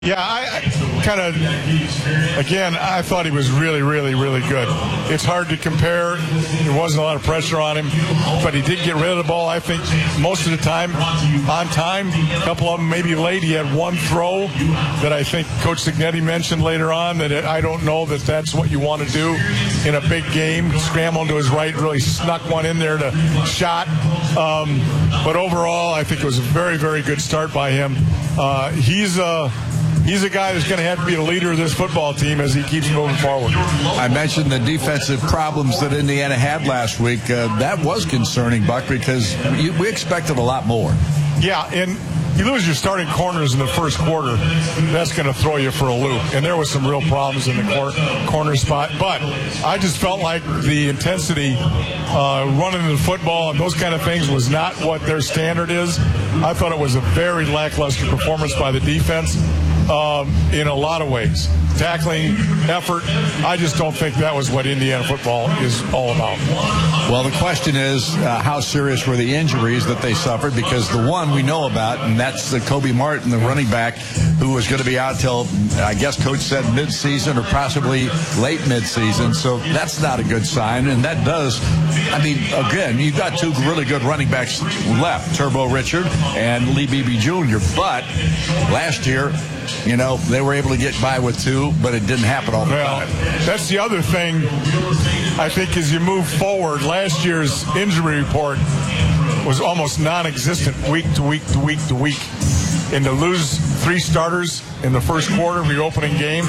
Yeah, I kind of, again, I thought he was really, really, really good. It's hard to compare. There wasn't a lot of pressure on him, but he did get rid of the ball, I think, most of the time, on time. A couple of them maybe late. He had one throw that I think Coach Cignetti mentioned later on that I don't know that that's what you want to do in a big game. Scrambled to his right, really snuck one in there to shot. But overall, I think it was a very, very good start by him. He's a guy that's going to have to be the leader of this football team as he keeps moving forward. I mentioned the defensive problems that Indiana had last week. That was concerning, Buck, because we expected a lot more. Yeah, and you lose your starting corners in the first quarter, that's going to throw you for a loop. And there was some real problems in the corner spot. But I just felt like the intensity, running the football and those kind of things was not what their standard is. I thought it was a very lackluster performance by the defense. In a lot of ways. Tackling, effort, I just don't think that was what Indiana football is all about. Well, the question is, how serious were the injuries that they suffered? Because the one we know about, and that's the Kobe Martin, the running back, who was going to be out till, I guess Coach said mid-season or possibly late mid-season. So that's not a good sign. And that does, I mean, again, you've got two really good running backs left, Turbo Richard and Lee Beebe Jr. But last year, you know, they were able to get by with two, but it didn't happen all the time. That's the other thing, I think, as you move forward. Last year's injury report was almost non-existent week to week to week to week. And to lose three starters in the first quarter of your opening game,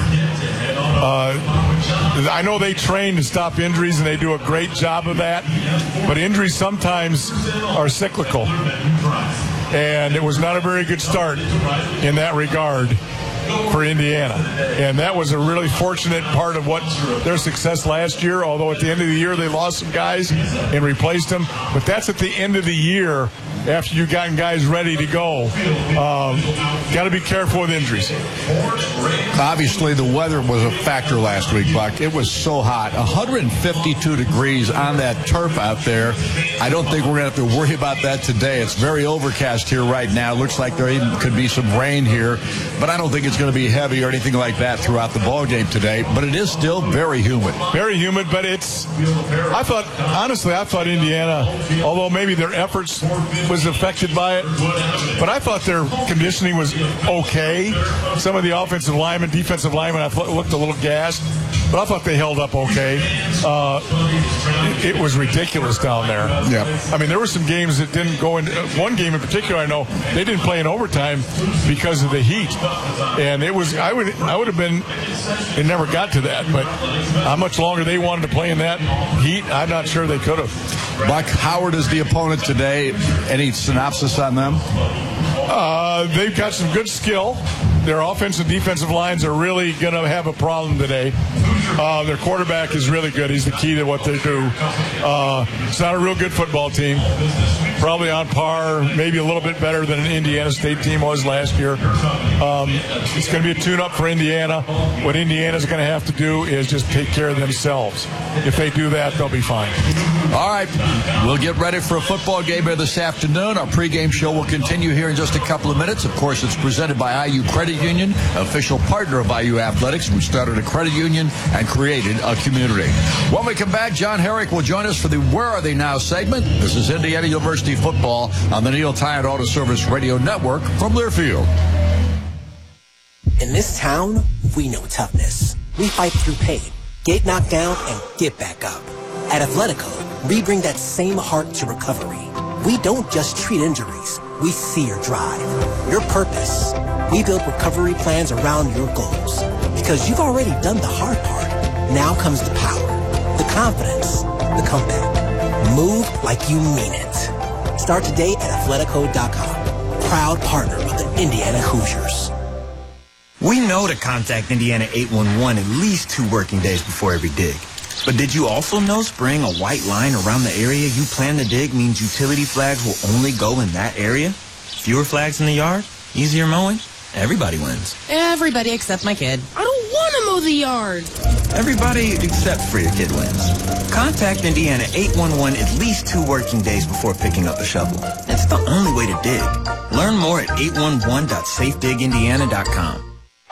I know they train to stop injuries, and they do a great job of that. But injuries sometimes are cyclical. And it was not a very good start in that regard for Indiana. And that was a really fortunate part of what their success last year, although at the end of the year they lost some guys and replaced them. But that's at the end of the year after you've gotten guys ready to go. Got to be careful with injuries. Obviously, the weather was a factor last week, Buck. It was so hot. 152 degrees on that turf out there. I don't think we're going to have to worry about that today. It's very overcast here right now. Looks like there even could be some rain here, but I don't think it's going to be heavy or anything like that throughout the ball game today. But it is still very humid. Very humid, but I thought Indiana, although maybe their efforts was affected by it, but I thought their conditioning was okay. Some of the offensive linemen, defensive linemen, I thought looked a little gassed, but I thought they held up okay. It was ridiculous down there. Yeah. I mean, there were some games that didn't go in. One game in particular, I know they didn't play in overtime because of the heat, and it was. I would have been. It never got to that, but how much longer they wanted to play in that heat, I'm not sure they could have. Buck, Howard is the opponent today. Any synopsis on them? They've got some good skill. Their offensive and defensive lines are really going to have a problem today. Their quarterback is really good. He's the key to what they do. It's not a real good football team. Probably on par, maybe a little bit better than an Indiana State team was last year. It's going to be a tune-up for Indiana. What Indiana's going to have to do is just take care of themselves. If they do that, they'll be fine. All right. We'll get ready for a football game here this afternoon. Our pregame show will continue here in just a couple of minutes. Of course, it's presented by IU Credit Union, official partner of IU Athletics. We started a credit union and created a community. When we come back, John Herrick will join us for the Where Are They Now segment. This is Indiana University football on the Neil Tyatt Auto Service Radio Network from Learfield. In this town, we know toughness. We fight through pain, get knocked down, and get back up. At Athletico, we bring that same heart to recovery. We don't just treat injuries. We see your drive, your purpose. We build recovery plans around your goals. Because you've already done the hard part. Now comes the power, the confidence, the comeback. Move like you mean it. Start today at Athletico.com. Proud partner of the Indiana Hoosiers. We know to contact Indiana 811 at least 2 working days before every dig. But did you also know spraying a white line around the area you plan to dig means utility flags will only go in that area? Fewer flags in the yard? Easier mowing? Everybody wins. Everybody except my kid. I don't want to mow the yard. Everybody except for your kid wins. Contact Indiana 811 at least 2 working days before picking up a shovel. It's the only way to dig. Learn more at 811.safedigindiana.com.